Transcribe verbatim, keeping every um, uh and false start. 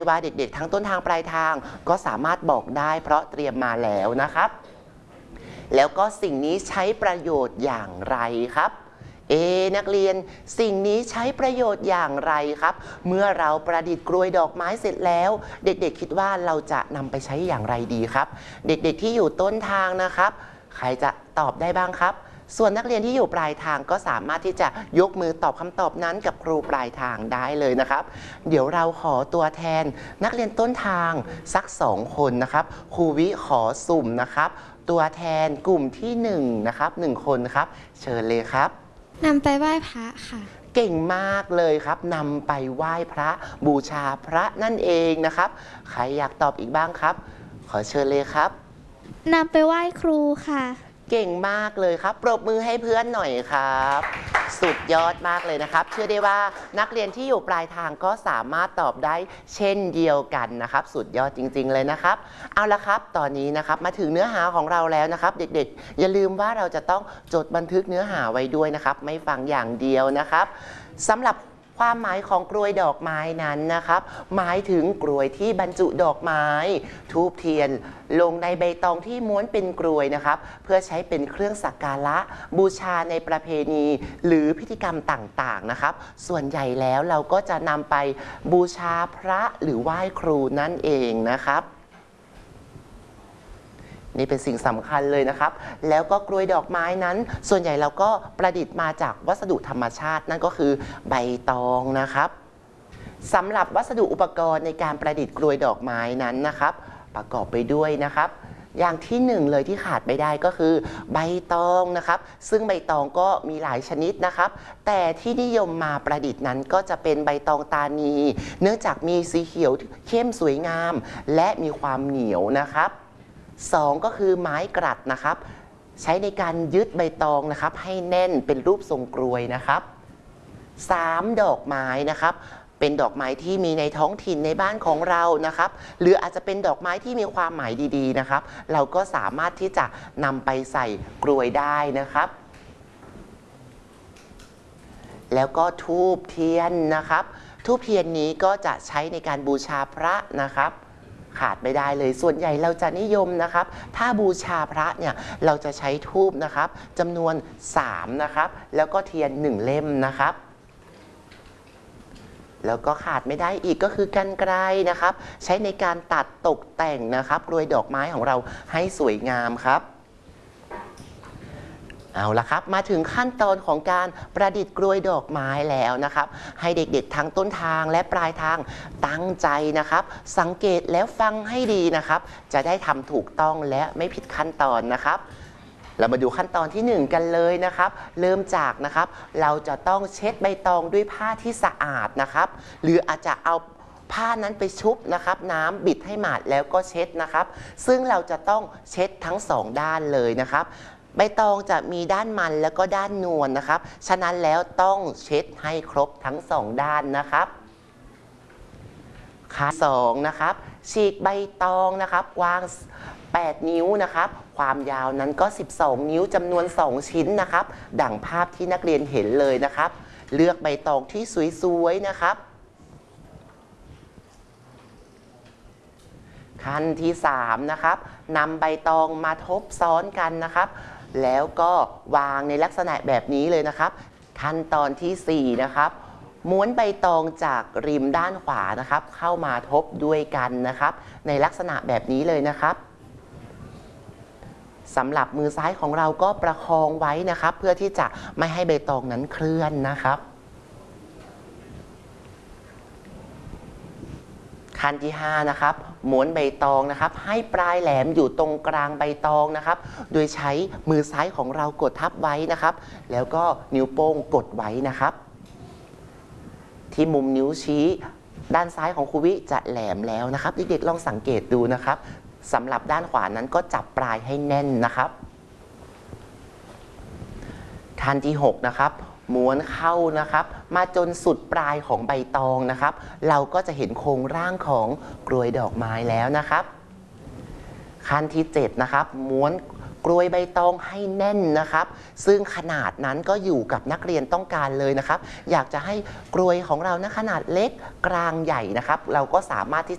ว่าเด็กๆทั้งต้นทางปลายทางก็สามารถบอกได้เพราะเตรียมมาแล้วนะครับแล้วก็สิ่งนี้ใช้ประโยชน์อย่างไรครับเอนักเรียนสิ่งนี้ใช้ประโยชน์อย่างไรครับเมื่อเราประดิษฐ์กลวยดอกไม้เสร็จแล้วเด็กๆคิดว่าเราจะนำไปใช้อย่างไรดีครับเด็กๆที่อยู่ต้นทางนะครับใครจะตอบได้บ้างครับส่วนนักเรียนที่อยู่ปลายทางก็สามารถที่จะยกมือตอบคำตอบนั้นกับครูปลายทางได้เลยนะครับเดี๋ยวเราขอตัวแทนนักเรียนต้นทางสักสองคนนะครับครูวิขอสุ่มนะครับตัวแทนกลุ่มที่หนึ่งนะครับหนึ่งคนครับเชิญเลยครับนำไปไหว้พระค่ะเก่งมากเลยครับนำไปไหว้พระบูชาพระนั่นเองนะครับใครอยากตอบอีกบ้างครับขอเชิญเลยครับนำไปไหว้ครูค่ะเก่งมากเลยครับปรบมือให้เพื่อนหน่อยครับสุดยอดมากเลยนะครับเชื่อได้ว่านักเรียนที่อยู่ปลายทางก็สามารถตอบได้เช่นเดียวกันนะครับสุดยอดจริงๆเลยนะครับเอาละครับตอนนี้นะครับมาถึงเนื้อหาของเราแล้วนะครับเด็กๆอย่าลืมว่าเราจะต้องจดบันทึกเนื้อหาไว้ด้วยนะครับไม่ฟังอย่างเดียวนะครับสำหรับความหมายของกลวยดอกไม้นั้นนะครับหมายถึงกลวยที่บรรจุดอกไม้ธูปเทียนลงในใบตองที่ม้วนเป็นกลวยนะครับเพื่อใช้เป็นเครื่องสักการะบูชาในประเพณีหรือพิธีกรรมต่างๆนะครับส่วนใหญ่แล้วเราก็จะนำไปบูชาพระหรือไหว้ครูนั่นเองนะครับนี่เป็นสิ่งสำคัญเลยนะครับแล้วก็กลวยดอกไม้นั้นส่วนใหญ่เราก็ประดิษฐ์มาจากวัสดุธรรมชาตินั่นก็คือใบตองนะครับสำหรับวัสดุอุปกรณ์ในการประดิษฐ์กลวยดอกไม้นั้นนะครับประกอบไปด้วยนะครับอย่างที่หนึ่งเลยที่ขาดไม่ได้ก็คือใบตองนะครับซึ่งใบตองก็มีหลายชนิดนะครับแต่ที่นิยมมาประดิษฐ์นั้นก็จะเป็นใบตองตานีเนื่องจากมีสีเขียวเข้มสวยงามและมีความเหนียวนะครับสองก็คือไม้กรัดนะครับใช้ในการยึดใบตองนะครับให้แน่นเป็นรูปทรงกลวยนะครับสามดอกไม้นะครับเป็นดอกไม้ที่มีในท้องถิ่นในบ้านของเรานะครับหรืออาจจะเป็นดอกไม้ที่มีความหมายดีๆนะครับเราก็สามารถที่จะนำไปใส่กลวยได้นะครับแล้วก็ธูปเทียนนะครับธูปเทียนนี้ก็จะใช้ในการบูชาพระนะครับขาดไม่ได้เลยส่วนใหญ่เราจะนิยมนะครับถ้าบูชาพระเนี่ยเราจะใช้ธูปนะครับจำนวนสามนะครับแล้วก็เทียนหนึ่งเล่มนะครับแล้วก็ขาดไม่ได้อีกก็คือกรรไกรนะครับใช้ในการตัดตกแต่งนะครับกลวยดอกไม้ของเราให้สวยงามครับเอาละครับมาถึงขั้นตอนของการประดิษฐ์กลวยดอกไม้แล้วนะครับให้เด็กๆทั้งต้นทางและปลายทางตั้งใจนะครับสังเกตแล้วฟังให้ดีนะครับจะได้ทำถูกต้องและไม่ผิดขั้นตอนนะครับเรามาดูขั้นตอนที่หนึ่งกันเลยนะครับเริ่มจากนะครับเราจะต้องเช็ดใบตองด้วยผ้าที่สะอาดนะครับหรืออาจจะเอาผ้านั้นไปชุบนะครับน้ำบิดให้หมาดแล้วก็เช็ดนะครับซึ่งเราจะต้องเช็ดทั้งสองด้านเลยนะครับใบตองจะมีด้านมันแล้วก็ด้านนวลนะครับฉะนั้นแล้วต้องเช็ดให้ครบทั้งสองด้านนะครับขั้นสองนะครับฉีกใบตองนะครับกว้างแปดนิ้วนะครับความยาวนั้นก็สิบสองนิ้วจำนวนสองชิ้นนะครับดั่งภาพที่นักเรียนเห็นเลยนะครับเลือกใบตองที่สวยๆนะครับขั้นที่สามนะครับนำใบตองมาทบซ้อนกันนะครับแล้วก็วางในลักษณะแบบนี้เลยนะครับขั้นตอนที่สี่นะครับม้วนใบตองจากริมด้านขวานะครับเข้ามาทบด้วยกันนะครับในลักษณะแบบนี้เลยนะครับสำหรับมือซ้ายของเราก็ประคองไว้นะครับเพื่อที่จะไม่ให้ใบตองนั้นเคลื่อนนะครับขั้นที่ห้านะครับม้วนใบตองนะครับให้ปลายแหลมอยู่ตรงกลางใบตองนะครับโดยใช้มือซ้ายของเรากดทับไว้นะครับแล้วก็นิ้วโป้งกดไว้นะครับที่มุมนิ้วชี้ด้านซ้ายของครูวิจะแหลมแล้วนะครับเด็กๆลองสังเกตดูนะครับสำหรับด้านขวานั้นก็จับปลายให้แน่นนะครับขั้นที่หกนะครับม้วนเข้านะครับมาจนสุดปลายของใบตองนะครับเราก็จะเห็นโครงร่างของกลวยดอกไม้แล้วนะครับขั้นที่เจ็ดนะครับม้วนกลวยใบตองให้แน่นนะครับซึ่งขนาดนั้นก็อยู่กับนักเรียนต้องการเลยนะครับอยากจะให้กลวยของเรานะขนาดเล็กกลางใหญ่นะครับเราก็สามารถที่